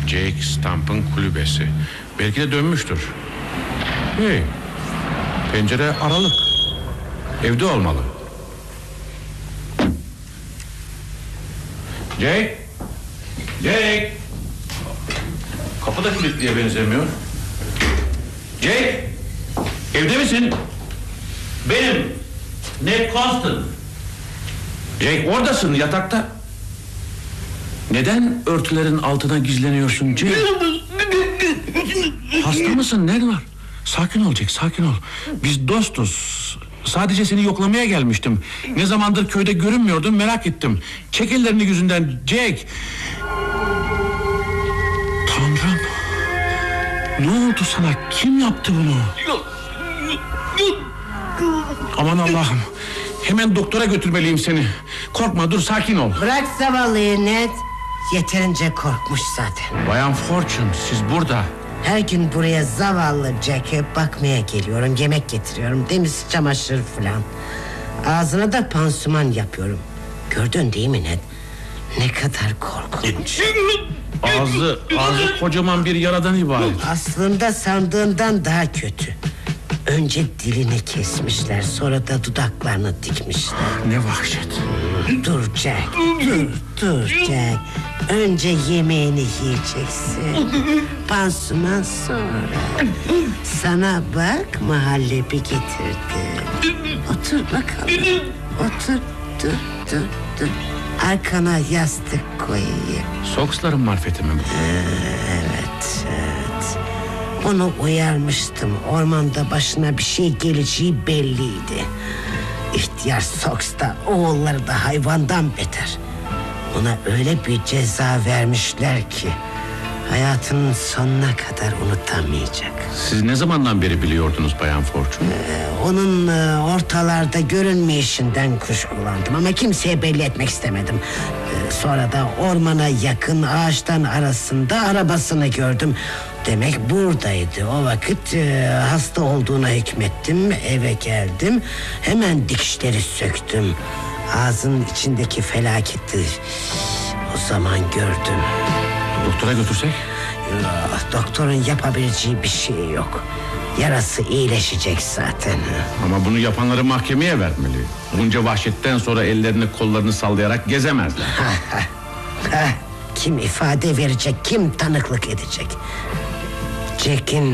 Jake Stamp'ın kulübesi. Belki de dönmüştür. Hey, pencere aralık. Evde olmalı. Jake. Jake. Kapı da kilitliye benzemiyor. Jake. Evde misin? Benim. Ned Constant. Jake, oradasın, yatakta. Neden örtülerin altına gizleniyorsun Jake? Hasta mısın? Ne var? Sakin ol Jake, sakin ol. Biz dostuz. Sadece seni yoklamaya gelmiştim. Ne zamandır köyde görünmüyordun, merak ettim. Çek ellerini yüzünden Jake. Tanrım. Ne oldu sana? Kim yaptı bunu? Aman Allah'ım. Hemen doktora götürmeliyim seni. Korkma, dur, sakin ol. Bırak zavallıyı Ned. Yeterince korkmuş zaten. Bayan Fortune, siz burada. Her gün buraya zavallı Jack'e bakmaya geliyorum. Yemek getiriyorum, temiz çamaşır falan. Ağzına da pansuman yapıyorum. Gördün değil mi Ned? Ne kadar korkunç. Ağzı kocaman bir yaradan ibaret. Aslında sandığından daha kötü. Önce dilini kesmişler, sonra da dudaklarını dikmişler. Ne vahşet. Dur Jack, dur Jack. Önce yemeğini yiyeceksin. Pansuman sonra. Sana bak, muhallebi getirdim. Otur bakalım. Otur, dur. Arkana yastık koyayım. Soksların marifeti mi bu? Evet. Onu uyarmıştım. Ormanda başına bir şey geleceği belliydi. İhtiyar Sox da oğulları da hayvandan beter. Ona öyle bir ceza vermişler ki hayatının sonuna kadar unutamayacak. Siz ne zamandan beri biliyordunuz Bayan Fortune? Onun ortalarda görünmeyişinden kuşkulandım ama kimseye belli etmek istemedim. Sonra da ormana yakın ağaçtan arasında arabasını gördüm. Demek buradaydı. O vakit hasta olduğuna hükmettim. Eve geldim. Hemen dikişleri söktüm. Ağzının içindeki felaketi o zaman gördüm. Doktora götürsek? Doktorun yapabileceği bir şey yok. Yarası iyileşecek zaten. Ama bunu yapanları mahkemeye vermeli. Bunca vahşetten sonra ellerini kollarını sallayarak gezemezler. Kim ifade verecek, kim tanıklık edecek? Jack'in